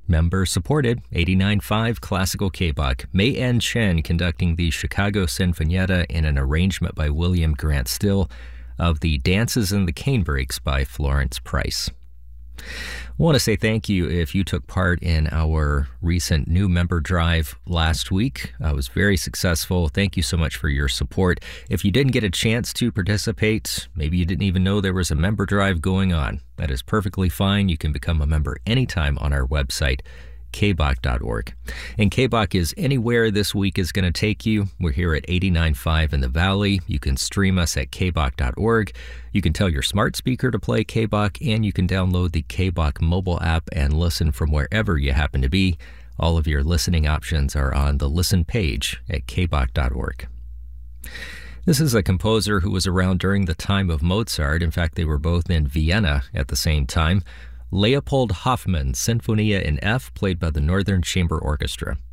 Member-supported 89.5 Classical K-Bach. Mei En Chen conducting the Chicago Sinfonietta in an arrangement by William Grant Still of the Dances and the Canebreaks by Florence Price. I want to say thank you if you took part in our recent new member drive last week. It was very successful. Thank you so much for your support. If you didn't get a chance to participate, maybe you didn't even know there was a member drive going on. That is perfectly fine. You can become a member anytime on our website, kbach.org. And K-Bach is anywhere this week is going to take you. We're here at 89.5 in the Valley. You can stream us at kbach.org. You can tell your smart speaker to play K-Bach, and you can download the K-Bach mobile app and listen from wherever you happen to be. All of your listening options are on the listen page at kbach.org. This is a composer who was around during the time of Mozart. In fact, they were both in Vienna at the same time. Leopold Hoffmann, Sinfonia in F, played by the Northern Chamber Orchestra.